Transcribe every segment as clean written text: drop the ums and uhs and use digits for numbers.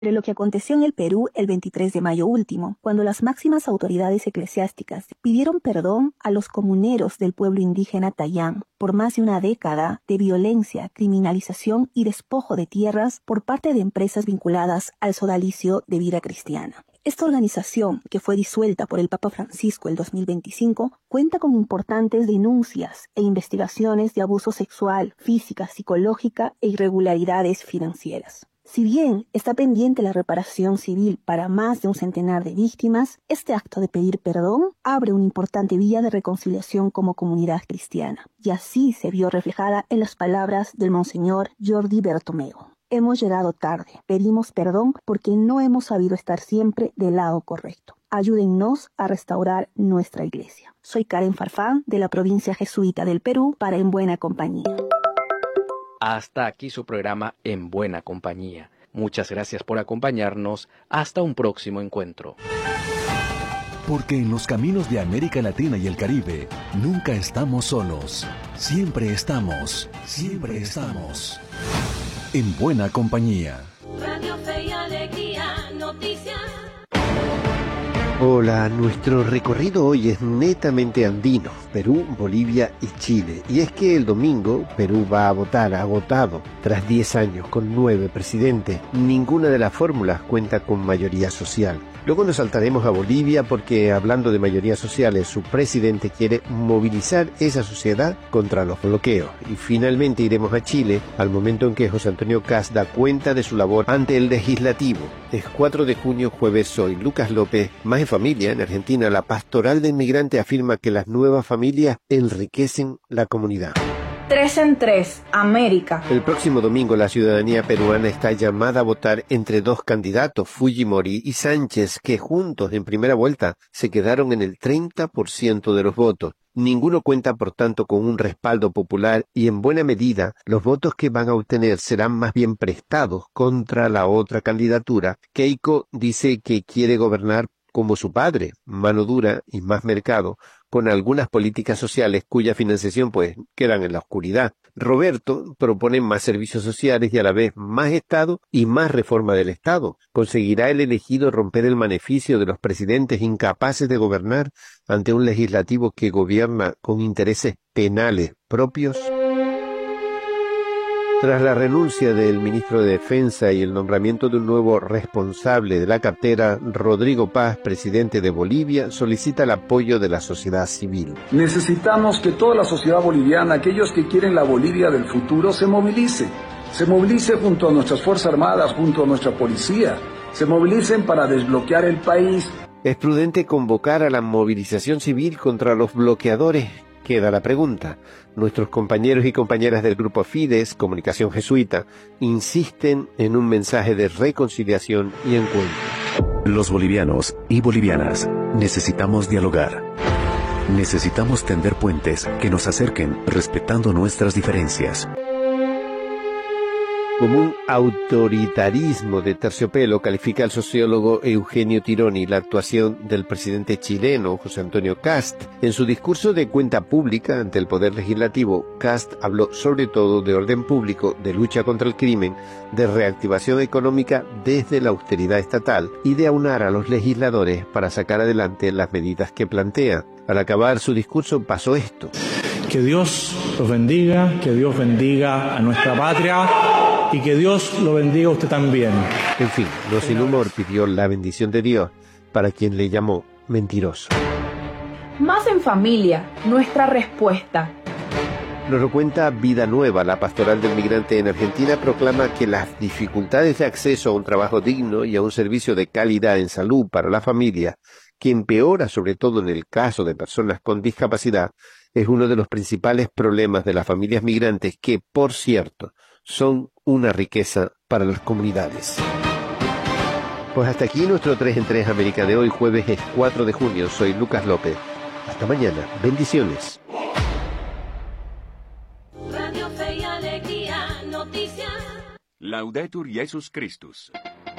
de lo que aconteció en el Perú el 23 de mayo último, cuando las máximas autoridades eclesiásticas pidieron perdón a los comuneros del pueblo indígena Tayán por más de una década de violencia, criminalización y despojo de tierras por parte de empresas vinculadas al sodalicio de Vida Cristiana. Esta organización, que fue disuelta por el Papa Francisco el 2025, cuenta con importantes denuncias e investigaciones de abuso sexual, física, psicológica e irregularidades financieras. Si bien está pendiente la reparación civil para más de un centenar de víctimas, este acto de pedir perdón abre una importante vía de reconciliación como comunidad cristiana, y así se vio reflejada en las palabras del Monseñor Jordi Bertomeu. Hemos llegado tarde, pedimos perdón porque no hemos sabido estar siempre del lado correcto. Ayúdennos a restaurar nuestra iglesia. Soy Karen Farfán, de la provincia jesuita del Perú, para En Buena Compañía. Hasta aquí su programa En Buena Compañía. Muchas gracias por acompañarnos. Hasta un próximo encuentro. Porque en los caminos de América Latina y el Caribe, nunca estamos solos. Siempre estamos en buena compañía. Radio Fe y Alegría, noticias. Hola, nuestro recorrido hoy es netamente andino, Perú, Bolivia y Chile. Y es que el domingo Perú va a votar agotado. Tras 10 años con 9 presidentes, ninguna de las fórmulas cuenta con mayoría social. Luego nos saltaremos a Bolivia porque, hablando de mayorías sociales, su presidente quiere movilizar esa sociedad contra los bloqueos. Y finalmente iremos a Chile, al momento en que José Antonio Kast da cuenta de su labor ante el Legislativo. Es 4 de junio, jueves. Soy Lucas López. Más en familia, en Argentina, la Pastoral del Migrante afirma que las nuevas familias enriquecen la comunidad. 3 en 3, América. El próximo domingo la ciudadanía peruana está llamada a votar entre 2 candidatos, Fujimori y Sánchez, que juntos en primera vuelta se quedaron en el 30% de los votos. Ninguno cuenta, por tanto, con un respaldo popular y, en buena medida, los votos que van a obtener serán más bien prestados contra la otra candidatura. Keiko dice que quiere gobernar como su padre, mano dura y más mercado, con algunas políticas sociales cuya financiación quedan en la oscuridad. Roberto propone más servicios sociales y a la vez más Estado y más reforma del Estado. ¿Conseguirá el elegido romper el maleficio de los presidentes incapaces de gobernar ante un legislativo que gobierna con intereses penales propios? Tras la renuncia del ministro de Defensa y el nombramiento de un nuevo responsable de la cartera, Rodrigo Paz, presidente de Bolivia, solicita el apoyo de la sociedad civil. Necesitamos que toda la sociedad boliviana, aquellos que quieren la Bolivia del futuro, se movilice junto a nuestras Fuerzas Armadas, junto a nuestra policía, se movilicen para desbloquear el país. ¿Es prudente convocar a la movilización civil contra los bloqueadores? Queda la pregunta. Nuestros compañeros y compañeras del grupo Fides, Comunicación Jesuita, insisten en un mensaje de reconciliación y encuentro. Los bolivianos y bolivianas necesitamos dialogar. Necesitamos tender puentes que nos acerquen respetando nuestras diferencias. Como un autoritarismo de terciopelo, califica el sociólogo Eugenio Tironi la actuación del presidente chileno José Antonio Kast. En su discurso de cuenta pública ante el Poder Legislativo, Kast habló sobre todo de orden público, de lucha contra el crimen, de reactivación económica desde la austeridad estatal y de aunar a los legisladores para sacar adelante las medidas que plantea. Al acabar su discurso pasó esto. Que Dios los bendiga, que Dios bendiga a nuestra patria y que Dios lo bendiga a usted también. En fin, no sin humor pidió la bendición de Dios para quien le llamó mentiroso. Más en familia, nuestra respuesta. Nos lo cuenta Vida Nueva. La Pastoral del Migrante en Argentina proclama que las dificultades de acceso a un trabajo digno y a un servicio de calidad en salud para la familia, que empeora sobre todo en el caso de personas con discapacidad, es uno de los principales problemas de las familias migrantes que, por cierto, son una riqueza para las comunidades. Pues hasta aquí nuestro 3 en 3 América de hoy, jueves es 4 de junio. Soy Lucas López. Hasta mañana. Bendiciones. Radio Fe y Alegría, noticias. Laudetur Jesus Christus.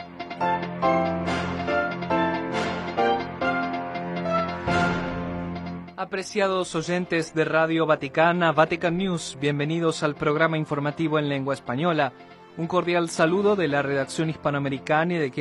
Apreciados oyentes de Radio Vaticana, Vatican News, bienvenidos al programa informativo en lengua española. Un cordial saludo de la redacción hispanoamericana y de